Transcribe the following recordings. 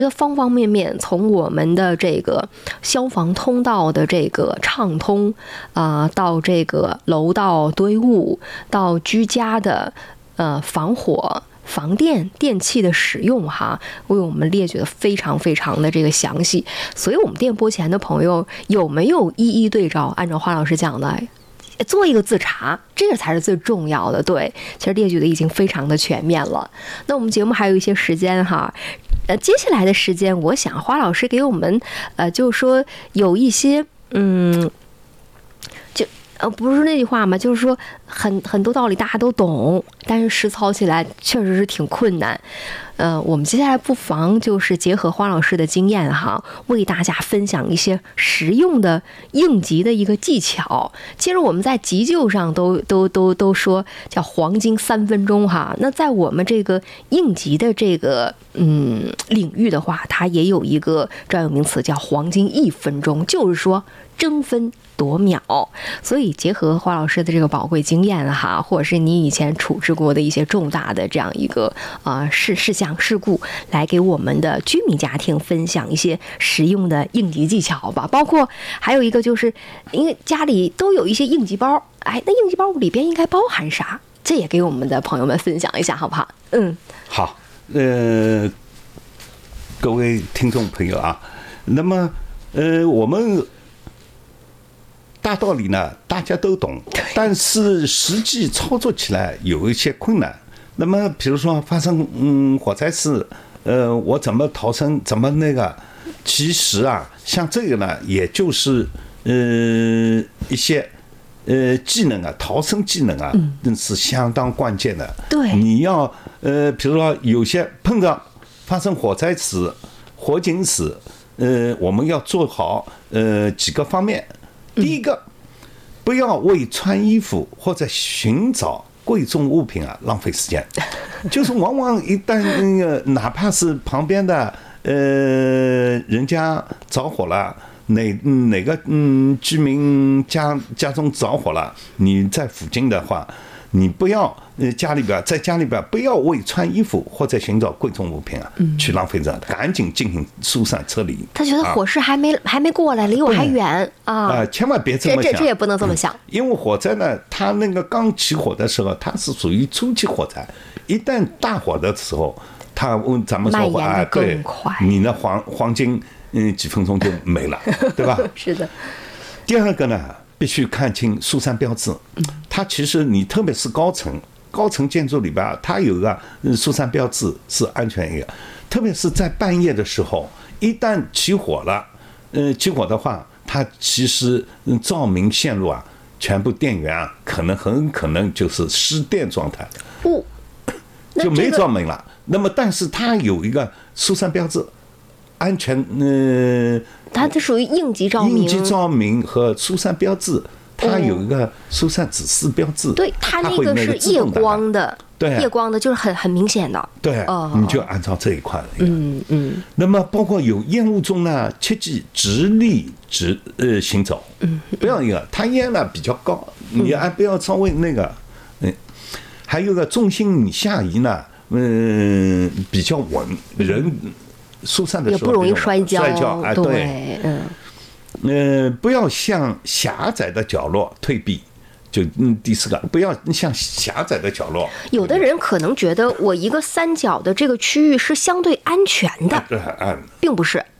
方方面面，从我们的这个消防通道的这个畅通到这个楼道堆物，到居家的防火、防电、电器的使用为我们列举的非常非常的这个详细。所以我们电波前的朋友有没有一一对照，按照花老师讲的做一个自查，这个才是最重要的。对，其实列举的已经非常的全面了。那我们节目还有一些时间接下来的时间，我想花老师给我们就是说有一些不是那句话嘛，就是说很多道理大家都懂，但是实操起来确实是挺困难。我们接下来不妨就是结合花老师的经验为大家分享一些实用的应急的一个技巧。其实我们在急救上都说叫黄金3分钟那在我们这个应急的这个领域的话，它也有一个专有名词叫黄金1分钟，就是说争分夺秒。所以结合花老师的这个宝贵经验或者是你以前处置过的一些重大的这样一个事项事故，来给我们的居民家庭分享一些实用的应急技巧吧。包括还有一个就是因为家里都有一些应急包，那应急包里边应该包含啥，这也给我们的朋友们分享一下好不好？ 好，各位听众朋友那么我们大道理呢大家都懂，但是实际操作起来有一些困难。那么比如说发生火灾时我怎么逃生，怎么那个，其实像这个呢也就是一些技能逃生技能是相当关键的。 对， 你要比如说有些碰到发生火灾时、火警时我们要做好几个方面。第一个，不要为穿衣服或者寻找贵重物品浪费时间。就是往往一旦哪怕是旁边的人家着火了，哪个居民家中着火了，你在附近的话，你不要在家里边不要为穿衣服或者寻找贵重物品去浪费着，赶紧进行疏散撤离。 他觉得火势还没过来，离我还远千万别这么想， 这也不能这么想。 因为火灾呢，它那个刚起火的时候，它是属于初期火灾，一旦大火的时候，咱们说对，你的黄金几分钟就没了，对吧？ 是的。 第二个呢，必须看清疏散标志。它其实你特别是高层建筑里边，它有个疏散标志是安全一个，特别是在半夜的时候，一旦起火了，起火的话，它其实照明线路全部电源很可能就是失电状态，就没照明了。那么，但是它有一个疏散标志，安全它这属于应急照明和疏散标志。它有一个疏散指示标志， 对，它那个是夜光的， 对， 夜光的就是很明显的， 对，你就按照这一块。那么包括有烟雾中呢，切记直立行走，不要它烟呢比较高，你不要稍微那个，还有个重心你下移呢，比较稳，人疏散的时候也不容易摔跤， 对，不要向狭窄的角落退避，就第四个，不要向狭窄的角落。 有的人可能觉得我一个三角的这个区域是相对安全的，并不是。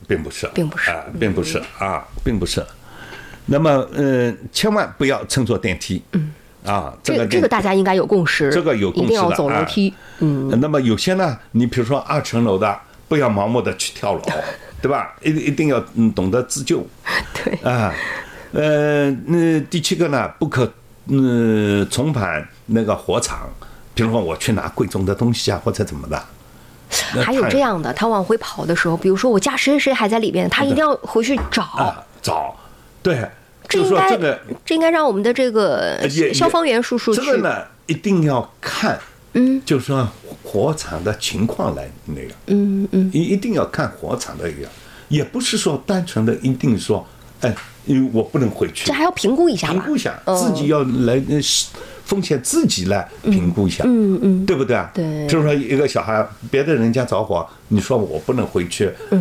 那么千万不要乘坐电梯。这个大家应该有共识， 这个有共识的， 一定要走楼梯。 那么有些呢，你比如说2层楼的，不要盲目的去跳楼。对吧？一定要懂得自救。 对那第7个呢，不可重返那个火场，比如说我去拿贵重的东西或者怎么的。 还有这样的，他往回跑的时候，比如说我家谁还在里边，他一定要回去找。对，就是说这应该让我们的这个消防员叔叔去。 这个呢，一定要看。就是说火场的情况来那个，一定要看火场的一个，也不是说单纯的一定说，因为我不能回去， 这还要评估一下吧？ 评估一下，自己要来风险自己来评估一下，对不对？ 对。 比如说一个小孩，别的人家着火，你说我不能回去，